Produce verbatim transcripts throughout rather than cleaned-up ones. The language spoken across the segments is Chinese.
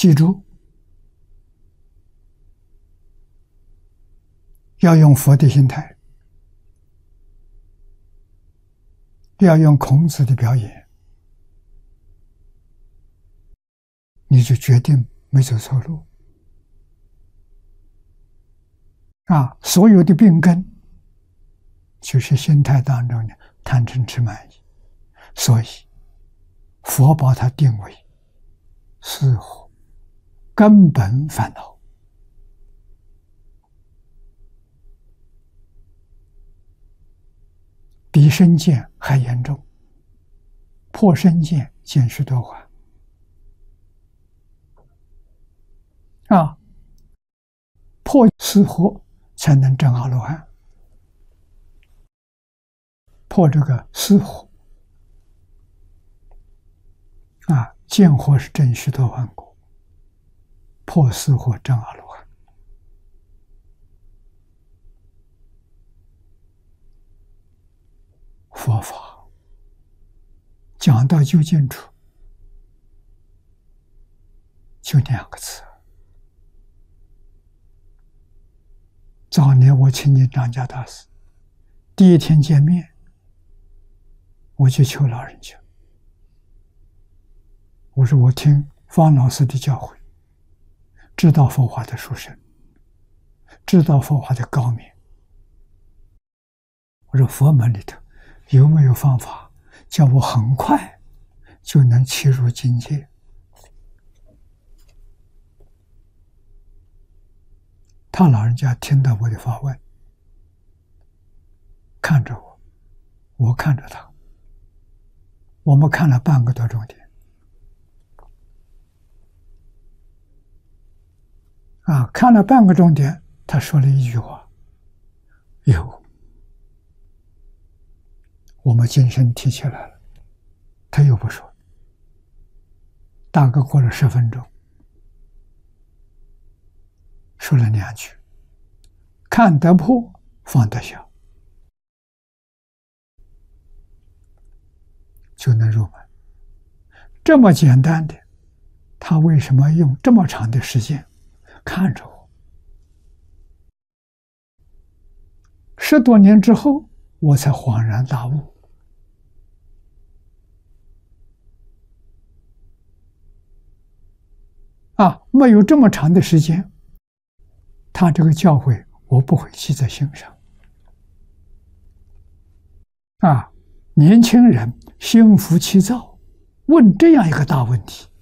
记住，要用佛的心态，要用孔子的表演，你就决定没走错路。啊，所有的病根就是心态当中的贪嗔痴慢疑，所以佛把它定为四惑根本烦恼。比身见还严重，破身见见许多还。啊，破四惑才能证阿罗汉。破这个四惑啊，见惑是证须陀洹果，破四惑证阿罗汉。佛法讲到究竟处，就两个字。早年我亲近张家大师，第一天见面，我就求老人家，我说我听方老师的教诲，知道佛法的殊胜，知道佛法的高明。我说佛门里头有没有方法叫我很快就能切入境界？他老人家听到我的发问，看着我，我看着他，我们看了半个多钟点。啊，看了半个钟点，他说了一句话：有。我们精神提起来了，他又不说。大概过了十分钟，说了两句：看得破，放得下，就能入门。这么简单的，他为什么用这么长的时间看着我？十多年之后，我才恍然大悟。啊，没有这么长的时间，他这个教诲我不会记在心上。啊，年轻人心浮气躁，问这样一个大问题，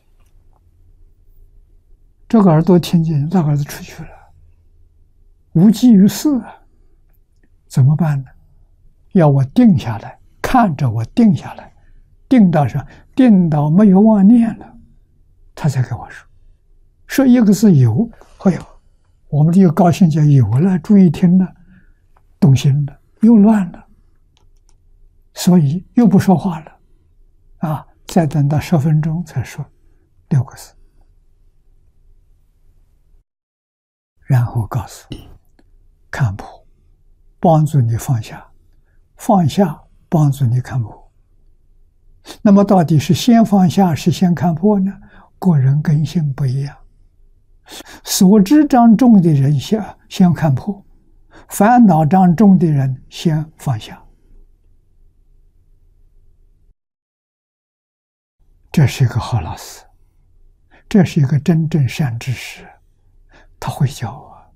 这个耳朵听见，那个耳朵出去了，无济于事啊！怎么办呢？要我定下来，看着我定下来，定到上，定到没有妄念了，他才跟我说，说一个字有，哎呦，我们这个高兴就有了，注意听了，动心了，又乱了，所以又不说话了，啊，再等到十分钟才说六个字，然后告诉你，看破，帮助你放下，放下帮助你看破。那么到底是先放下是先看破呢？个人根性不一样，所知障重的人先先看破，烦恼障重的人先放下。这是一个好老师，这是一个真正善知识，他会教我。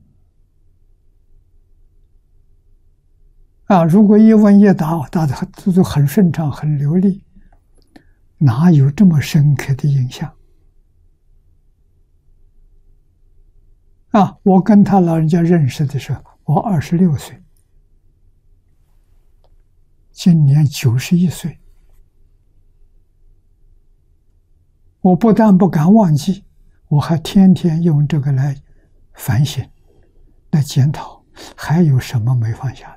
啊，如果一问一答，答的都很顺畅，很流利，哪有这么深刻的印象？啊，我跟他老人家认识的时候，我二十六岁，今年九十一岁。我不但不敢忘记，我还天天用这个来反省，来检讨，还有什么没放下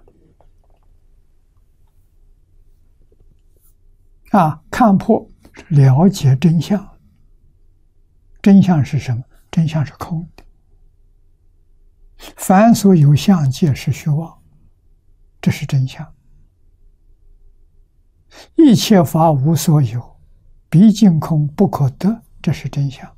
的？啊，看破，了解真相。真相是什么？真相是空的。凡所有相，皆是虚妄，这是真相。一切法无所有，毕竟空不可得，这是真相。